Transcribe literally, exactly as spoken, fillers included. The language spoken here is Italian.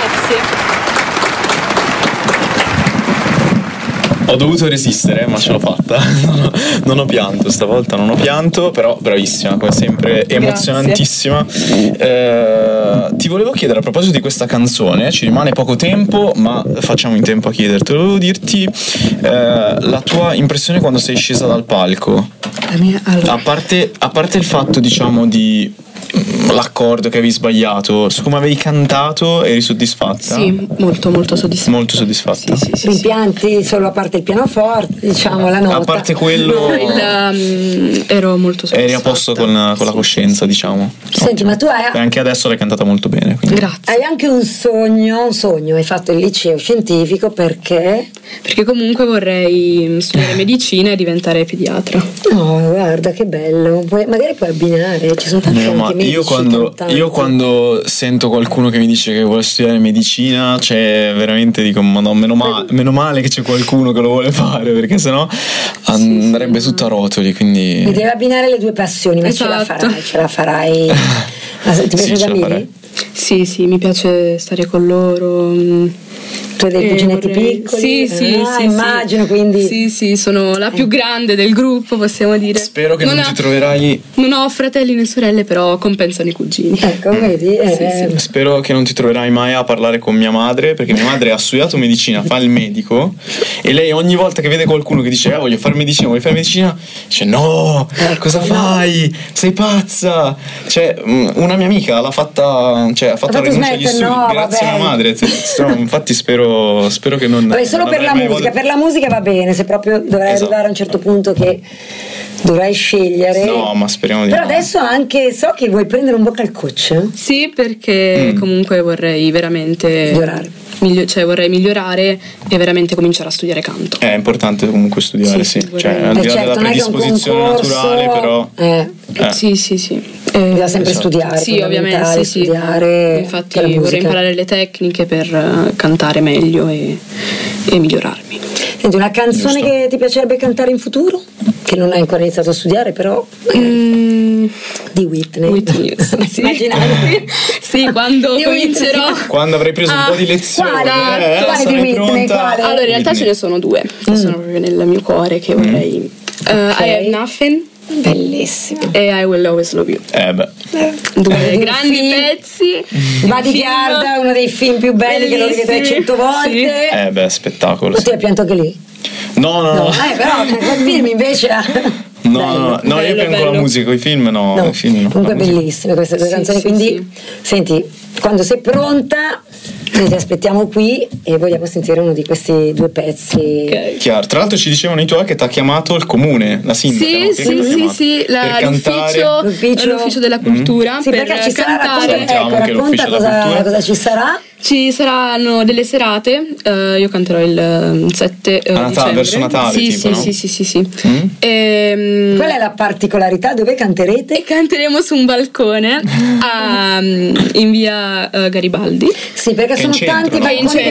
Grazie. Ho dovuto resistere, ma ce l'ho fatta. Non ho, non ho pianto, stavolta non ho pianto, però bravissima, come sempre, emozionantissima. Eh, ti volevo chiedere, a proposito di questa canzone, ci rimane poco tempo, ma facciamo in tempo a chiedertelo. Volevo dirti eh, la tua impressione quando sei scesa dal palco. La mia, allora. A parte, a parte il fatto, diciamo, di l'accordo che avevi sbagliato, su come avevi cantato, eri soddisfatta? Sì, molto molto soddisfatta. Molto soddisfatta. Sì, sì, sì, Rimpianti sì. Solo a parte il pianoforte, diciamo, la nota. A parte quello, no, il, um, ero molto soddisfatta. Eri a posto con, con la sì, coscienza, sì. diciamo. Senti, ma tu hai... E anche adesso l'hai cantata molto bene. Quindi. Grazie. Hai anche un sogno, un sogno, hai fatto il liceo scientifico perché? Perché comunque vorrei studiare medicina e diventare pediatra. No, guarda che bello. Puoi, magari puoi abbinare, ci sono tanti No, ma medici, io quando, cantanti. io quando sento qualcuno che mi dice che vuole studiare medicina, cioè veramente dico, ma no, meno, ma- meno male che c'è qualcuno che lo vuole fare, perché sennò andrebbe sì, sì, tutto a rotoli. Quindi Mi devi abbinare le due passioni, ma esatto. ce la farai, ce la farai. Ma ti piace Sì, i ce la bambini? farei. Sì, sì, mi piace stare con loro. Tu hai dei Eh, cuginetti vorrei- piccoli? Sì, sì, ah, sì, immagino, sì. quindi Sì, sì, sono la più grande del gruppo, possiamo dire. Spero che non, ha- ti troverai Non ho fratelli né sorelle, però compensano i cugini. ecco, vedi? Eh, Sì, sì. Spero che non ti troverai mai a parlare con mia madre, perché mia madre ha studiato medicina, fa il medico, e lei ogni volta che vede qualcuno che dice ah, voglio fare medicina, voglio fare medicina, dice no, Ecco, cosa no. fai? Sei pazza! Cioè, mh, una mia amica l'ha fatta, cioè ha fatto Ha la fatto rinuncia agli smettere, studi no, grazie vabbè. alla madre. No, infatti spero, spero che non... Vabbè, solo non per la avrai mai musica, voglia- per la musica va bene, se proprio dovrai Esatto. arrivare a un certo punto che dovrai scegliere. No, ma speriamo di Però no. adesso anche so che vuoi prendere un vocal coach. Sì, perché Mm. comunque vorrei veramente Migliorare. miglio- cioè vorrei migliorare e veramente cominciare a studiare canto. È importante comunque studiare, Sì, sì. sì, Cioè, vorrei- al Eh, di là certo, della non è che un predisposizione concorso, naturale, però... eh, Eh. Sì, sì, sì. Eh, bisogna sempre esatto. studiare. Sì, ovviamente, fondamentale, sì, sì. studiare Infatti che la vorrei musica. imparare le tecniche per eh, cantare meglio e, e migliorarmi. Senti, una canzone Giusto. che ti piacerebbe cantare in futuro? Che non hai ancora iniziato a studiare, però Mm, di Whitney. Whitney Houston, sì. Immaginate. Sì, quando Di Whitney. comincerò. Quando avrai preso Ah, un po' di lezioni, quale? eh, Quale di sarai Whitney? pronta. Quale? Allora, in realtà ce ne sono due che sono proprio nel mio cuore che vorrei. Uh, Ok. I Have Nothing Bellissimo. e I Will Always Love You. Eh beh, Due Eh, grandi film. pezzi. Body Film Guard, uno dei film più belli che lo rivedrai bellissimi. cento volte. Sì. eh beh, spettacolo. Ma tu Sì. hai pianto anche lì? No, no, No, no. eh, però quel film invece No, no, no, no, io bello, piango bello. la musica, i film no, no, i film no. comunque La musica. bellissime queste due Sì, canzoni, sì, quindi sì. senti, quando sei pronta noi ti aspettiamo qui e vogliamo sentire uno di questi due pezzi. Ok. Chiaro. Tra l'altro ci dicevano i tuoi che ti ha chiamato il comune, la sindaca, Sì, no? Che sì, ti ha sì, chiamato sì, la- per cantare. l'ufficio, L'ufficio- l'ufficio della cultura Sì, per perché ci sarà, racconta, cantare. Salutiamo ecco, anche racconta l'ufficio della cosa, cultura. cosa ci sarà. Ci saranno delle serate, eh, io canterò il eh, sette eh, A Natale, dicembre. verso Natale, sì, tipo, sì, no? sì, sì, sì, sì. Mm? Ehm, Qual è la particolarità? Dove canterete? E canteremo su un balcone a, in via eh, Garibaldi. Sì, perché Che sono in centro, tanti no? balconi Che in che